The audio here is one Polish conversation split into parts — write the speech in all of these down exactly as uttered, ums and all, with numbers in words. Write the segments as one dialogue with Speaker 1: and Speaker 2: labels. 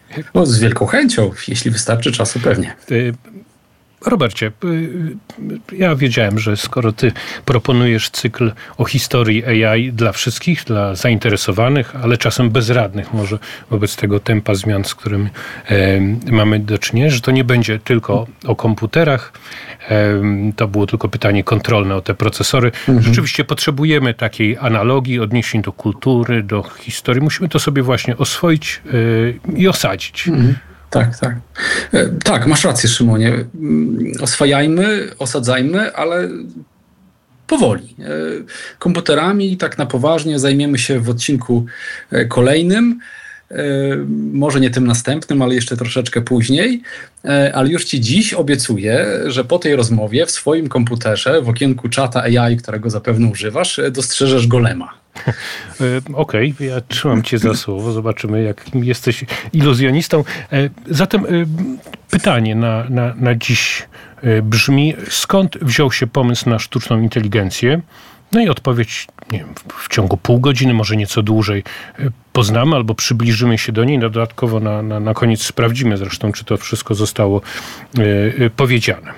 Speaker 1: No, z wielką chęcią, jeśli wystarczy czasu, pewnie.
Speaker 2: Robercie, ja wiedziałem, że skoro ty proponujesz cykl o historii A I dla wszystkich, dla zainteresowanych, ale czasem bezradnych może wobec tego tempa zmian, z którym e, mamy do czynienia, że to nie będzie tylko o komputerach. E, to było tylko pytanie kontrolne o te procesory. Mhm. Rzeczywiście potrzebujemy takiej analogii, odniesień do kultury, do historii. Musimy to sobie właśnie oswoić e, i osadzić.
Speaker 1: Mhm. Tak, tak. E, tak, masz rację, Szymonie. Oswajajmy, osadzajmy, ale powoli. E, komputerami tak na poważnie zajmiemy się w odcinku kolejnym. E, może nie tym następnym, ale jeszcze troszeczkę później. E, ale już ci dziś obiecuję, że po tej rozmowie w swoim komputerze, w okienku czata A I, którego zapewne używasz, dostrzeżesz golema.
Speaker 2: Okej, okay, ja trzymam cię za słowo. Zobaczymy, jak jesteś iluzjonistą. Zatem pytanie na, na, na dziś brzmi, skąd wziął się pomysł na sztuczną inteligencję? No i odpowiedź, nie wiem, w ciągu pół godziny, może nieco dłużej poznamy albo przybliżymy się do niej. No, dodatkowo na, na, na koniec sprawdzimy zresztą, czy to wszystko zostało y, powiedziane.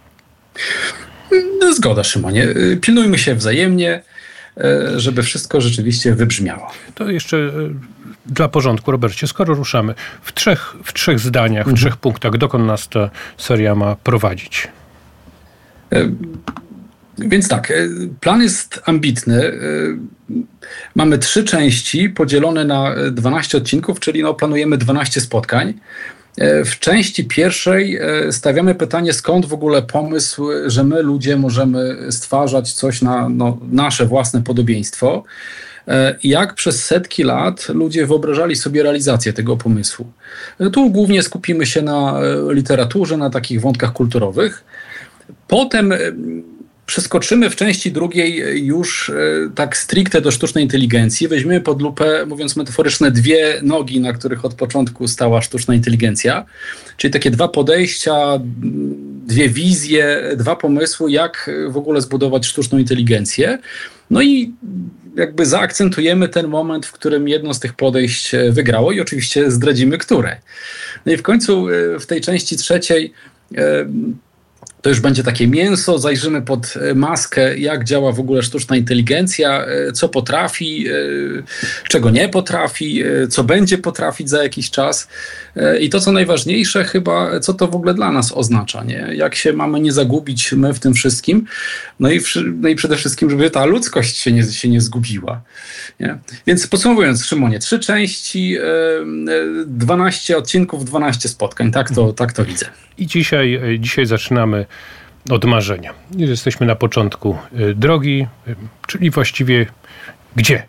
Speaker 1: Zgoda, Szymonie. Pilnujmy się wzajemnie, żeby wszystko rzeczywiście wybrzmiało.
Speaker 2: To jeszcze dla porządku, Robercie, skoro ruszamy w trzech, w trzech zdaniach, w mhm. trzech punktach, dokąd nas ta seria ma prowadzić?
Speaker 1: Więc tak, plan jest ambitny. Mamy trzy części podzielone na dwanaście odcinków, czyli no, planujemy dwanaście spotkań. W części pierwszej stawiamy pytanie, skąd w ogóle pomysł, że my ludzie możemy stwarzać coś na no, nasze własne podobieństwo. Jak przez setki lat ludzie wyobrażali sobie realizację tego pomysłu. Tu głównie skupimy się na literaturze, na takich wątkach kulturowych. Potem przeskoczymy w części drugiej już tak stricte do sztucznej inteligencji. Weźmiemy pod lupę, mówiąc metaforycznie, dwie nogi, na których od początku stała sztuczna inteligencja. Czyli takie dwa podejścia, dwie wizje, dwa pomysły, jak w ogóle zbudować sztuczną inteligencję. No i jakby zaakcentujemy ten moment, w którym jedno z tych podejść wygrało i oczywiście zdradzimy, które. No i w końcu w tej części trzeciej to już będzie takie mięso, zajrzymy pod maskę, jak działa w ogóle sztuczna inteligencja, co potrafi, czego nie potrafi, co będzie potrafić za jakiś czas. I to, co najważniejsze chyba, co to w ogóle dla nas oznacza, nie? Jak się mamy nie zagubić my w tym wszystkim, no i, no i przede wszystkim, żeby ta ludzkość się nie, się nie zgubiła. Nie? Więc podsumowując, Szymonie, trzy części, dwanaście odcinków, dwanaście spotkań, tak to, tak to widzę.
Speaker 2: I dzisiaj, dzisiaj zaczynamy od marzenia. Jesteśmy na początku drogi, czyli właściwie gdzie?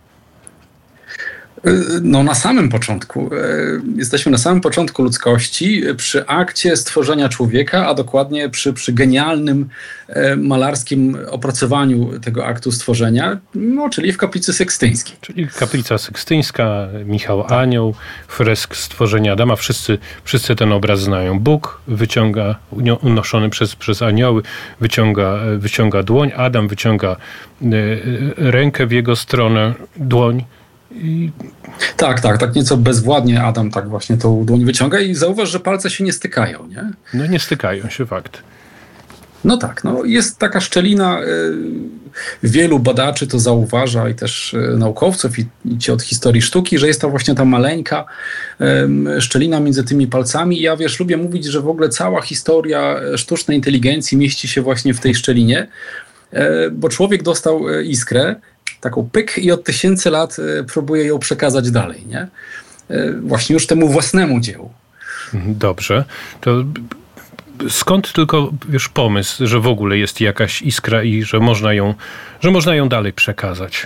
Speaker 1: No na samym początku. Jesteśmy na samym początku ludzkości, przy akcie stworzenia człowieka, a dokładnie przy, przy genialnym malarskim opracowaniu tego aktu stworzenia, no, czyli w kaplicy Sykstyńskiej.
Speaker 2: Czyli kaplica Sykstyńska, Michał Anioł, fresk stworzenia Adama. Wszyscy, wszyscy ten obraz znają. Bóg wyciąga, unoszony przez, przez anioły, wyciąga, wyciąga dłoń. Adam wyciąga rękę w jego stronę, dłoń. I...
Speaker 1: Tak, tak, tak nieco bezwładnie Adam tak właśnie tą dłoń wyciąga i zauważ, że palce się nie stykają, nie?
Speaker 2: No nie stykają się, fakt.
Speaker 1: No tak, no jest taka szczelina, y, wielu badaczy to zauważa i też y, naukowców i, i ci od historii sztuki, że jest to właśnie ta maleńka y, szczelina między tymi palcami. I ja wiesz, lubię mówić, że w ogóle cała historia sztucznej inteligencji mieści się właśnie w tej szczelinie, y, bo człowiek dostał y, iskrę, taką pyk i od tysięcy lat y, próbuje ją przekazać dalej, nie? Y, właśnie już temu własnemu dziełu.
Speaker 2: Dobrze. To skąd tylko, wiesz, pomysł, że w ogóle jest jakaś iskra i że można ją, że można ją dalej przekazać?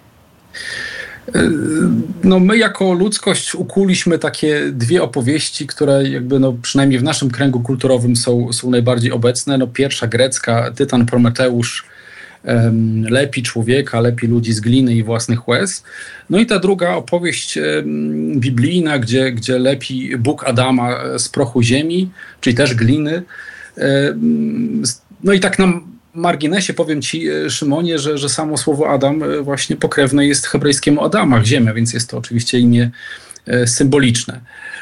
Speaker 1: No my jako ludzkość ukuliśmy takie dwie opowieści, które jakby no przynajmniej w naszym kręgu kulturowym są, są najbardziej obecne. No pierwsza grecka, Tytan Prometeusz um, lepi człowieka, lepi ludzi z gliny i własnych łez. No i ta druga opowieść um, biblijna, gdzie, gdzie lepi Bóg Adama z prochu ziemi, czyli też gliny. Um, no i tak nam marginesie powiem ci, Szymonie, że, że samo słowo Adam właśnie pokrewne jest hebrajskiemu Adamach, ziemia, więc jest to oczywiście imię symboliczne.